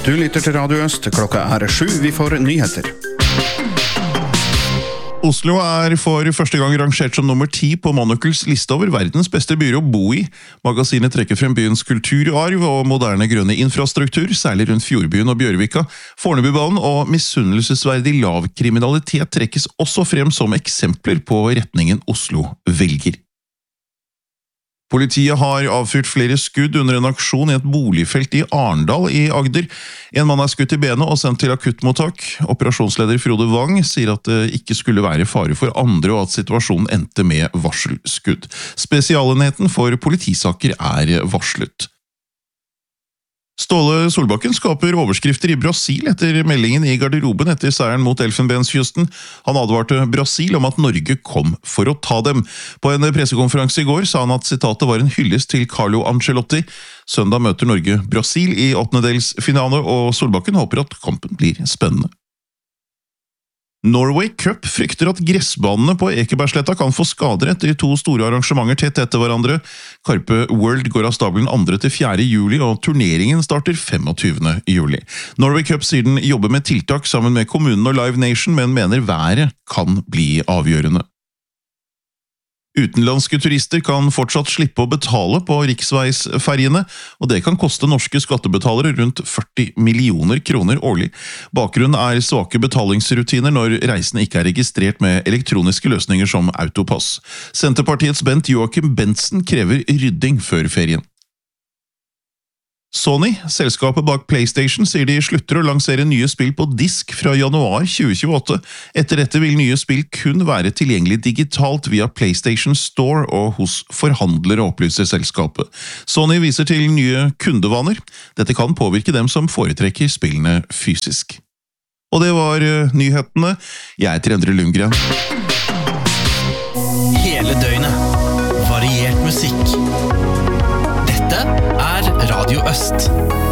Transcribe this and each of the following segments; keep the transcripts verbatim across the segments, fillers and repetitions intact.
Du lytter til Radio Øst. Klokka er sju. Vi får nyheter. Oslo er for første gang rangert som nummer ti på Monocles liste over verdens beste byer å bo i. Magasinet trekker frem byens kulturarv og moderne grønne infrastruktur, særlig rundt Fjordbyen og Bjørvika. Fornebubanen og misunnelsesverdig lav kriminalitet trekkes også frem som eksempler på retningen Oslo velger. Politiet har avfyrt flere skudd under en aksjon i et boligfelt i Arendal i Agder. En mann er skutt i benet og sendt til akuttmottak. Operasjonsleder Frode Wang sier at det ikke skulle være fare for andre og at situasjonen endte med varselskudd. Spesialenheten for politisaker er varslet. Ståle Solbakken skaper overskrifter i Brasil etter meldingen i garderoben etter seieren mot Elfenbenskysten. Han advarte Brasil om at Norge kom for å ta dem. På en pressekonferanse i går sa han at sitatet var en hyllest til Carlo Ancelotti. Søndag møter Norge Brasil i åttendedelsfinale, og Solbakken håper at kampen blir spennende. Norway Cup frykter at gressbanene på Ekebergsletta kan få skader etter to store arrangementer tett etter hverandre. Karpe World går av stabelen andre til fjerde juli, og turneringen starter femogtyvende juli. Norway Cup sier den jobber med tiltak sammen med kommunen og Live Nation, men mener været kan bli avgjørende. Utenlandske turister kan fortsatt slippe å betale på riksveisferjene, og det kan koste norske skattebetalere rundt førti millioner kroner årlig. Bakgrunnen er svake betalingsrutiner når reisene ikke er registrert med elektroniske løsninger som autopass. Senterpartiets Bent Joachim Bentzen krever rydding før ferien. Sony, selskapet bak PlayStation, sier de slutter å lansere nye spill på disk fra januar tjue tjueåtte. Etter dette vil nye spill kun være tilgjengelig digitalt via PlayStation Store og hos forhandlere, opplyser selskapet. Sony viser til nye kundevaner. Dette kan påvirke dem som foretrekker spillene fysisk. Og det var nyhetene. Jeg heter Endre Lundgren. Hele døgnet. Variert musikk. Dette er Radio Øst.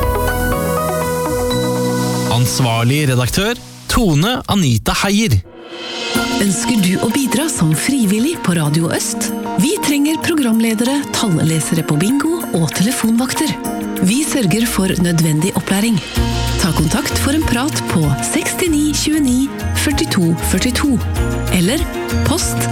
Ansvarlig redaktør Tone Anita Heier. Ønsker du å bidra som frivillig på Radio Øst? Vi trenger programledere, tallelesere på bingo og telefonvakter. Vi sørger for nødvendig opplæring. Ta kontakt for en prat på sekstini tjueni førtito førtito eller post